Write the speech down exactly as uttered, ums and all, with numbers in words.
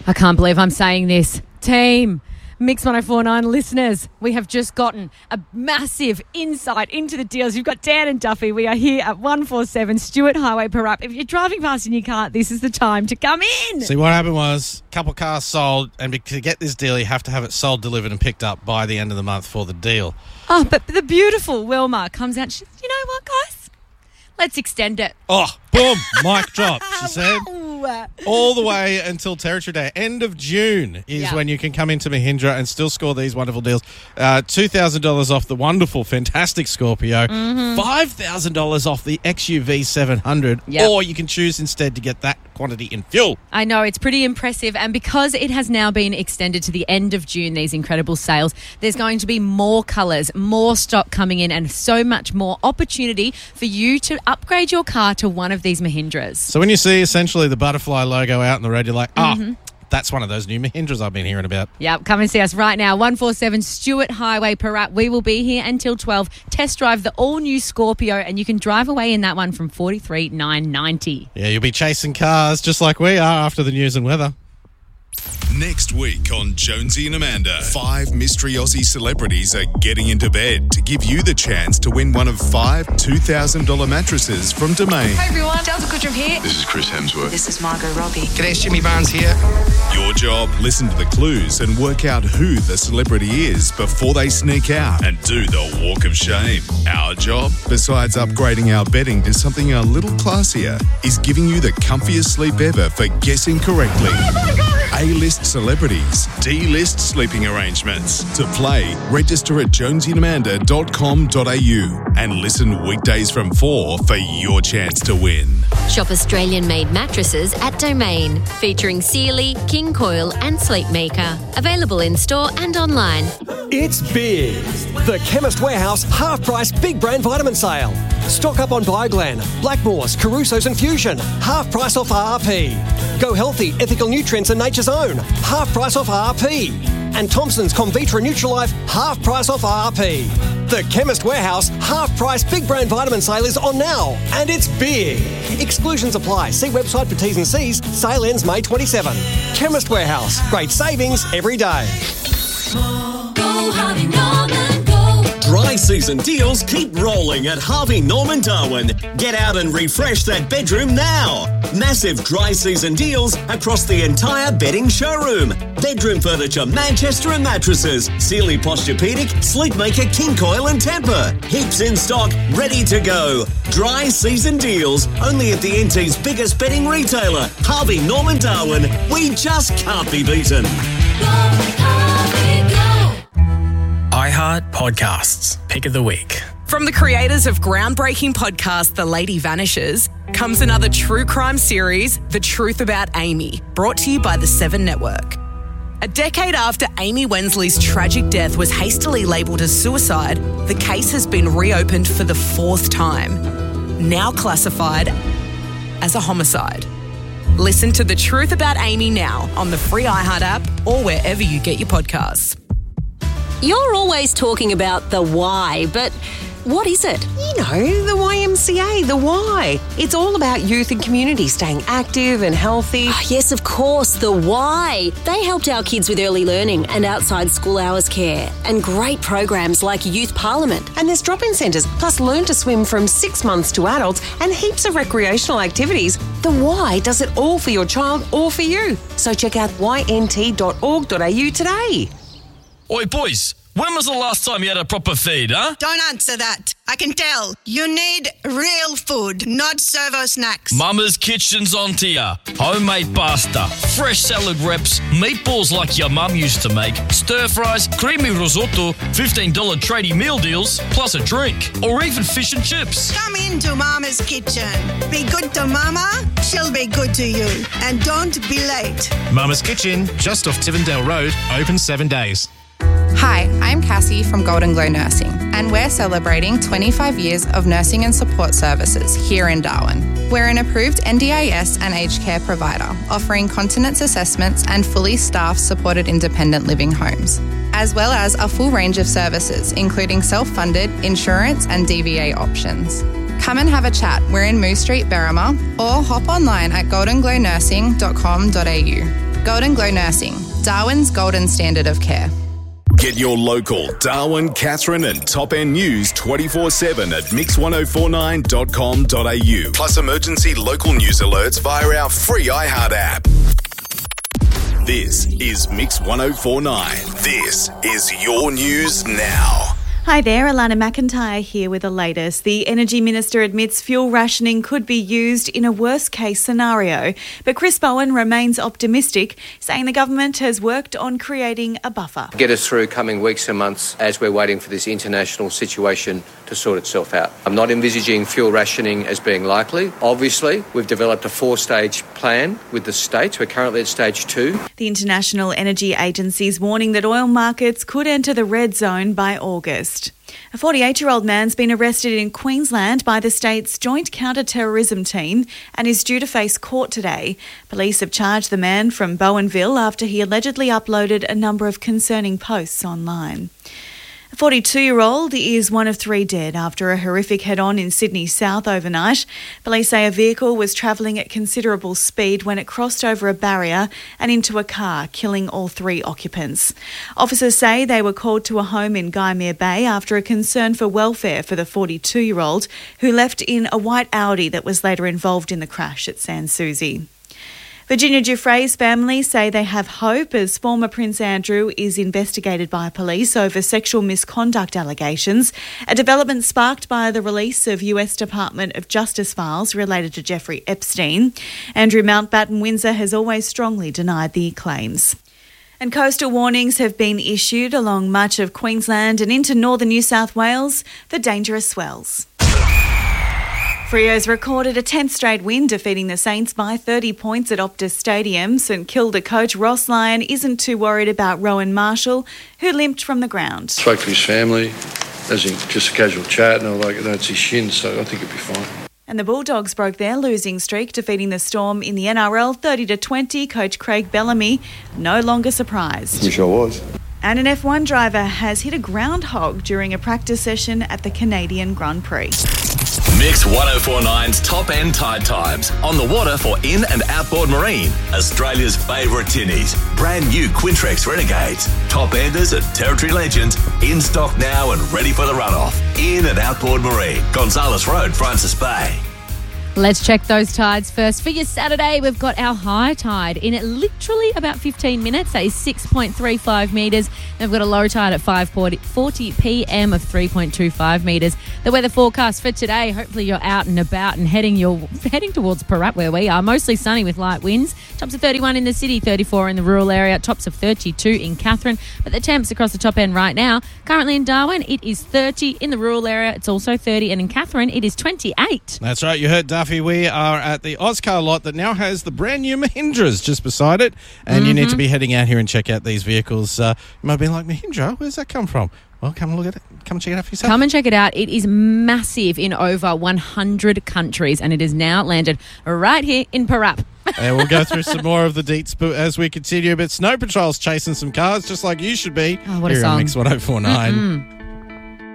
I can't believe I'm saying this. Team, Mix one oh four point nine listeners, we have just gotten a massive insight into the deals. You've got Dan and Duffy. We are here at one forty-seven Stewart Highway, Parup. If you're driving past in your car, this is the time to come in. See, what happened was a couple cars sold, and to get this deal, you have to have it sold, delivered, and picked up by the end of the month for the deal. Oh, but the beautiful Wilma comes out. She, you know what, guys? Let's extend it. Oh, boom, mic drop, she said. Wow. All the way until Territory Day. End of June is yeah. when you can come into Mahindra and still score these wonderful deals. Uh, two thousand dollars off the wonderful, fantastic Scorpio. Mm-hmm. five thousand dollars off the X U V seven hundred. Yep. Or you can choose instead to get that quantity in fuel. I know, it's pretty impressive. And because it has now been extended to the end of June, these incredible sales, there's going to be more colours, more stock coming in, and so much more opportunity for you to upgrade your car to one of these Mahindras. So when you see essentially the butterfly logo out in the road, you're like, oh, Mm-hmm. that's one of those new Mahindras I've been hearing about. Yep, come and see us right now. one forty-seven Stewart Highway, Parup. We will be here until twelve. Test drive the all-new Scorpio, and you can drive away in that one from forty-three thousand nine hundred ninety dollars. Yeah, you'll be chasing cars just like we are after the news and weather. Next week on Jonesy and Amanda, five mystery Aussie celebrities are getting into bed to give you the chance to win one of five two thousand dollars mattresses from Domain. Hi everyone, Delta Goodrum here. This is Chris Hemsworth. This is Margot Robbie. G'day, it's Jimmy Barnes here. Your job, listen to the clues and work out who the celebrity is before they sneak out and do the walk of shame. Our job, besides upgrading our bedding to something a little classier, is giving you the comfiest sleep ever for guessing correctly. Oh my God! A-list celebrities, D-list sleeping arrangements. To play, register at jonesy and amanda dot com dot a u and listen weekdays from four for your chance to win. Shop Australian-made mattresses at Domain, featuring Sealy, King Coil and Sleepmaker. Available in-store and online. It's big. The Chemist Warehouse half-price big brand vitamin sale. Stock up on Bioglan, Blackmores, Caruso's and Fusion. Half price off R R P. Go Healthy, Ethical Nutrients and Nature's Own. Half price off R R P. And Thompson's Comvitra Nutrilife, half price off R R P. The Chemist Warehouse half price big brand vitamin sale is on now, and it's big. Exclusions apply. See website for T's and C's. Sale ends May twenty-seventh. Chemist Warehouse. Great savings every day. Go Harvey Norman, go. Dry season deals keep rolling at Harvey Norman Darwin. Get out and refresh that bedroom now. Massive dry season deals across the entire bedding showroom. Bedroom furniture, Manchester and mattresses, Sealy Posturepedic, Sleepmaker, King Coil and Tempur. Heaps in stock, ready to go. Dry season deals only at the N T's biggest bedding retailer, Harvey Norman Darwin. We just can't be beaten. iHeart Podcasts, Pick of the Week. From the creators of groundbreaking podcast The Lady Vanishes comes another true crime series, The Truth About Amy, brought to you by the Seven Network. A decade after Amy Wensley's tragic death was hastily labelled as suicide, the case has been reopened for the fourth time, now classified as a homicide. Listen to The Truth About Amy now on the free iHeart app or wherever you get your podcasts. You're always talking about the why, but what is it? You know, the Y M C A, the why. It's all about youth and community staying active and healthy. Oh, yes, of course, the why. They helped our kids with early learning and outside school hours care and great programs like Youth Parliament. And there's drop-in centres, plus learn to swim from six months to adults and heaps of recreational activities. The why does it all for your child or for you. So check out y n t dot org dot a u today. Oi, boys, when was the last time you had a proper feed, huh? Don't answer that. I can tell. You need real food, not servo snacks. Mama's Kitchen's on to ya. Homemade pasta, fresh salad wraps, meatballs like your mum used to make, stir fries, creamy risotto, fifteen dollars tradie meal deals, plus a drink, or even fish and chips. Come into Mama's Kitchen. Be good to Mama, she'll be good to you. And don't be late. Mama's Kitchen, just off Tivendale Road, open seven days. Hi, I'm Cassie from Golden Glow Nursing, and we're celebrating twenty-five years of nursing and support services here in Darwin. We're an approved N D I S and aged care provider, offering continence assessments and fully staffed supported independent living homes, as well as a full range of services, including self-funded, insurance and D V A options. Come and have a chat. We're in Moose Street, Berrima, or hop online at golden glow nursing dot com dot a u. Golden Glow Nursing, Darwin's golden standard of care. Get your local Darwin, Catherine and Top End news twenty-four seven at mix ten forty-nine dot com dot a u. Plus emergency local news alerts via our free iHeart app. This is Mix ten forty-nine. This is your news now. Hi there, Alana McIntyre here with the latest. The Energy Minister admits fuel rationing could be used in a worst-case scenario, but Chris Bowen remains optimistic, saying the government has worked on creating a buffer. Get us through coming weeks and months as we're waiting for this international situation to sort itself out. I'm not envisaging fuel rationing as being likely. Obviously, we've developed a four-stage plan with the states. We're currently at stage two. The International Energy Agency is warning that oil markets could enter the red zone by August. A forty-eight-year-old man's been arrested in Queensland by the state's Joint Counter-Terrorism Team and is due to face court today. Police have charged the man from Bowenville after he allegedly uploaded a number of concerning posts online. A forty-two-year-old is one of three dead after a horrific head-on in Sydney South overnight. Police say a vehicle was travelling at considerable speed when it crossed over a barrier and into a car, killing all three occupants. Officers say they were called to a home in Guymere Bay after a concern for welfare for the forty-two-year-old who left in a white Audi that was later involved in the crash at Sans Souci. Virginia Giuffre's family say they have hope as former Prince Andrew is investigated by police over sexual misconduct allegations, a development sparked by the release of U S Department of Justice files related to Jeffrey Epstein. Andrew Mountbatten Windsor has always strongly denied the claims. And coastal warnings have been issued along much of Queensland and into northern New South Wales for dangerous swells. Freo's recorded a tenth straight win, defeating the Saints by thirty points at Optus Stadium. St Kilda coach Ross Lyon isn't too worried about Rowan Marshall, who limped from the ground. Spoke to his family, as in just a casual chat, and I was like, no, it's his shin, so I think it'll be fine. And the Bulldogs broke their losing streak, defeating the Storm in the N R L thirty to twenty. Coach Craig Bellamy no longer surprised. Wish I was. And an F one driver has hit a groundhog during a practice session at the Canadian Grand Prix. Mix ten forty-nine's Top End Tide Times. On the water for in- and outboard marine. Australia's favourite tinnies. Brand new Quintrex Renegades. Top Enders and Territory Legends. In stock now and ready for the runoff. In- and outboard marine. Gonzales Road, Francis Bay. Let's check those tides first. For your Saturday, we've got our high tide in at literally about fifteen minutes. That is six point three five metres. And we've got a low tide at five forty p.m. of three point two five metres. The weather forecast for today, hopefully you're out and about and heading your heading towards Parat where we are. Mostly sunny with light winds. Tops of thirty-one in the city, thirty-four in the rural area. Tops of thirty-two in Catherine. But the temps across the top end right now, currently in Darwin, it is thirty. In the rural area, it's also thirty. And in Catherine, it is twenty-eight. That's right, you heard Duffy. We are at the Ozcar lot that now has the brand new Mahindras just beside it, and mm-hmm. you need to be heading out here and check out these vehicles. Uh, you might be like, Mahindra, where's that come from? Well, come and look at it. Come and check it out for yourself. Come and check it out. It is massive in over one hundred countries, and it has now landed right here in Parat. And we'll go through some more of the deets as we continue, but Snow Patrol's chasing some cars just like you should be. Oh, what a here song. on Mix ten forty-nine. Mm-mm.